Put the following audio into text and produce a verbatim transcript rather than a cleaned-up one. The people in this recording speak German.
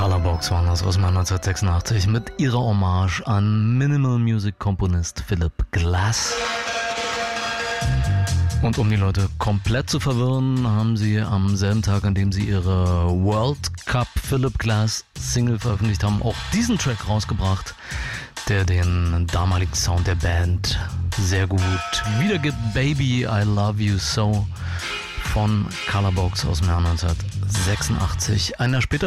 Colorbox waren das aus dem Jahr neunzehnhundertsechsundachtzig mit ihrer Hommage an Minimal Music Komponist Philip Glass. Und um die Leute komplett zu verwirren, haben sie am selben Tag, an dem sie ihre World Cup Philip Glass Single veröffentlicht haben, auch diesen Track rausgebracht, der den damaligen Sound der Band sehr gut wiedergibt. Baby, I Love You So von Colorbox aus dem Jahr neunzehnhundertsechsundachtzig. Ein Jahr später